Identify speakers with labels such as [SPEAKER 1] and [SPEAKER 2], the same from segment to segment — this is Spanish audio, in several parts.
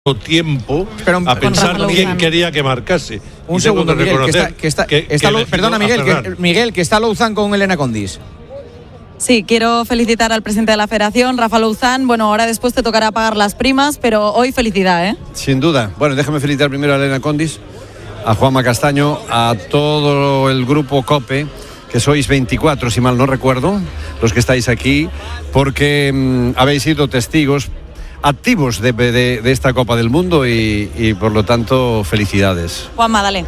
[SPEAKER 1] tiempo
[SPEAKER 2] pero,
[SPEAKER 1] a pensar quién quería que marcase.
[SPEAKER 2] Un segundo, Miguel, perdona, Miguel, que está Louzán con Elena Condis.
[SPEAKER 3] Sí, quiero felicitar al presidente de la Federación, Rafa Louzán. Bueno, ahora después te tocará pagar las primas, pero hoy felicidad, ¿eh?
[SPEAKER 4] Sin duda. Bueno, déjame felicitar primero a Elena Condis, a Juanma Castaño, a todo el grupo COPE, que sois 24, si mal no recuerdo, los que estáis aquí, porque habéis sido testigos activos de esta Copa del Mundo y por lo tanto, felicidades.
[SPEAKER 3] Juanma, dale.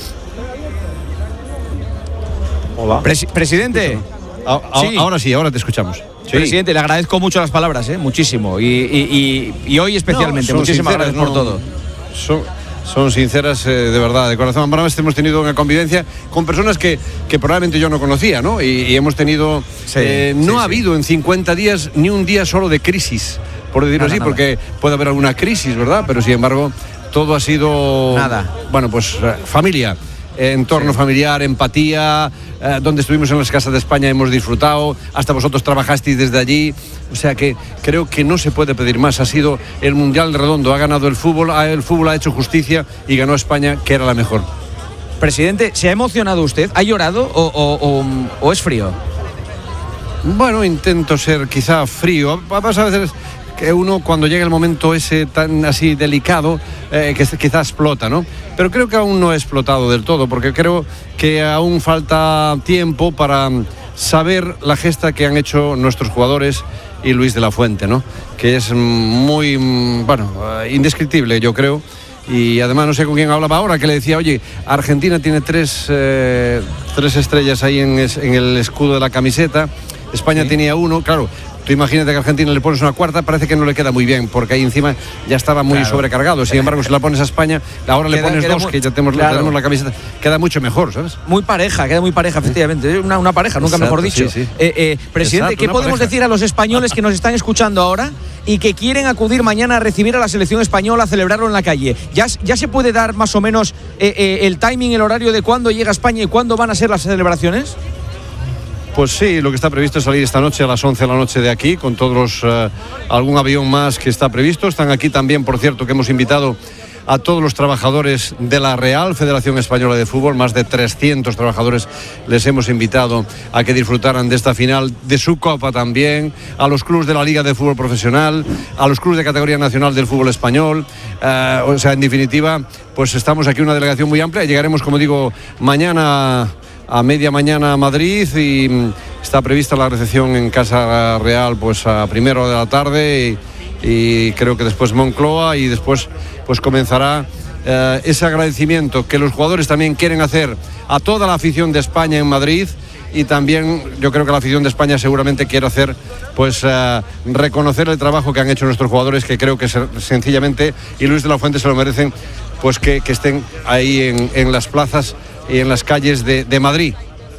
[SPEAKER 4] Hola.
[SPEAKER 2] Presidente.
[SPEAKER 4] Sí. Ahora te escuchamos. Sí.
[SPEAKER 2] Presidente, le agradezco mucho las palabras, muchísimo. Y hoy especialmente, muchísimas gracias por todo.
[SPEAKER 4] Son sinceras, de verdad, de corazón. Alguna vez hemos tenido una convivencia con personas que probablemente yo no conocía, ¿no? Y hemos tenido... no ha habido en 50 días ni un día solo de crisis, por decirlo así, porque puede haber alguna crisis, ¿verdad? Pero sin embargo, todo ha sido... Bueno, pues familia. Entorno familiar, empatía, donde estuvimos en las casas de España hemos disfrutado, hasta vosotros trabajasteis desde allí, o sea que creo que no se puede pedir más. Ha sido el Mundial redondo, ha ganado el fútbol ha hecho justicia y ganó España, que era la mejor.
[SPEAKER 2] Presidente, ¿se ha emocionado usted? ¿Ha llorado o es frío?
[SPEAKER 4] Bueno, intento ser quizá frío. Pasa a veces que uno cuando llega el momento ese tan así delicado, que quizás explota, ¿no? Pero creo que aún no he explotado del todo, porque creo que aún falta tiempo para saber la gesta que han hecho nuestros jugadores y Luis de la Fuente, ¿no? Que es muy, indescriptible, yo creo. Y además no sé con quién hablaba ahora, que le decía, oye, Argentina tiene tres estrellas ahí en el escudo de la camiseta, España tenía uno, claro. Tú imagínate que a Argentina le pones una cuarta, parece que no le queda muy bien, porque ahí encima ya estaba muy sobrecargado. Sin embargo, si la pones a España, ahora le pones dos, que ya tenemos la camiseta, queda mucho mejor, ¿sabes?
[SPEAKER 2] Queda muy pareja, efectivamente. Una pareja, nunca mejor dicho.
[SPEAKER 4] Sí.
[SPEAKER 2] Presidente, ¿qué podemos decir a los españoles que nos están escuchando ahora y que quieren acudir mañana a recibir a la selección española, a celebrarlo en la calle? ¿Ya se puede dar más o menos el timing, el horario de cuándo llega España y cuándo van a ser las celebraciones?
[SPEAKER 4] Pues sí, lo que está previsto es salir esta noche a las 11 de la noche de aquí, con todos algún avión más que está previsto. Están aquí también, por cierto, que hemos invitado a todos los trabajadores de la Real Federación Española de Fútbol, más de 300 trabajadores les hemos invitado a que disfrutaran de esta final, de su Copa también, a los clubes de la Liga de Fútbol Profesional, a los clubes de categoría nacional del fútbol español, o sea, en definitiva, pues estamos aquí una delegación muy amplia. Llegaremos, como digo, mañana a media mañana a Madrid y está prevista la recepción en Casa Real pues a 1:00 de la tarde y creo que después Moncloa y después pues comenzará ese agradecimiento que los jugadores también quieren hacer a toda la afición de España en Madrid. Y también yo creo que la afición de España seguramente quiere hacer, pues reconocer el trabajo que han hecho nuestros jugadores, que creo que sencillamente, y Luis de la Fuente se lo merecen, pues que estén ahí en las plazas y en las calles de Madrid.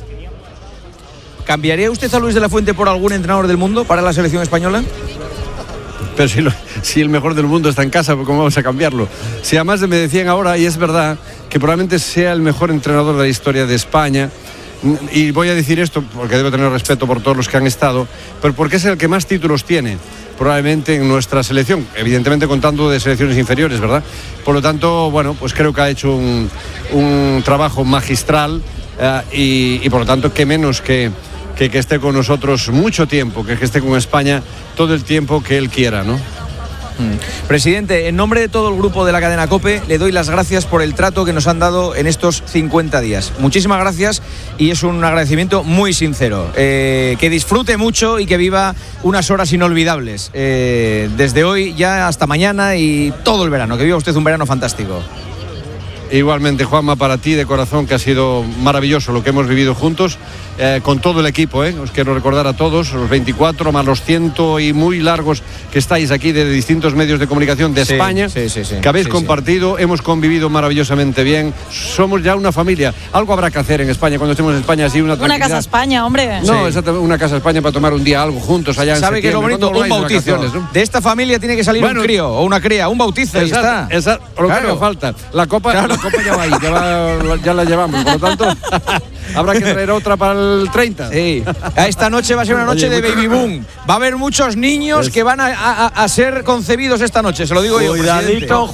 [SPEAKER 2] ¿Cambiaría usted a Luis de la Fuente por algún entrenador del mundo para la selección española?
[SPEAKER 4] Pero si el mejor del mundo está en casa, ¿cómo vamos a cambiarlo? Si además me decían ahora, y es verdad, que probablemente sea el mejor entrenador de la historia de España. Y voy a decir esto porque debo tener respeto por todos los que han estado, pero porque es el que más títulos tiene probablemente en nuestra selección, evidentemente contando de selecciones inferiores, ¿verdad? Por lo tanto, bueno, pues creo que ha hecho un trabajo magistral y por lo tanto, qué menos que esté con nosotros mucho tiempo, que esté con España todo el tiempo que él quiera, ¿no?
[SPEAKER 2] Presidente, en nombre de todo el grupo de la cadena COPE, le doy las gracias por el trato que nos han dado en estos 50 días. Muchísimas gracias y es un agradecimiento muy sincero. Que disfrute mucho y que viva unas horas inolvidables. Desde hoy ya hasta mañana y todo el verano. Que viva usted un verano fantástico.
[SPEAKER 4] Igualmente, Juanma, para ti de corazón, que ha sido maravilloso lo que hemos vivido juntos, con todo el equipo, os quiero recordar a todos, los 24 más los 100 y muy largos que estáis aquí de distintos medios de comunicación de España, que habéis compartido, hemos convivido maravillosamente bien, somos ya una familia. Algo habrá que hacer en España cuando estemos en España, así una
[SPEAKER 3] Casa España, hombre.
[SPEAKER 4] No, una Casa España para tomar un día algo juntos allá en
[SPEAKER 2] ¿Sabe qué es lo bonito? Un bautizo, ¿no? De esta familia tiene que salir un crío o una cría, un bautizo, ahí está.
[SPEAKER 4] Lo que haga falta. La Copa la copa ya va ahí, ya la llevamos. Por lo tanto, habrá que traer otra para el 30.
[SPEAKER 2] Sí. Esta noche va a ser una noche de baby boom. Va a haber muchos niños que van a ser concebidos esta noche, se lo digo yo.
[SPEAKER 5] Cuidadito,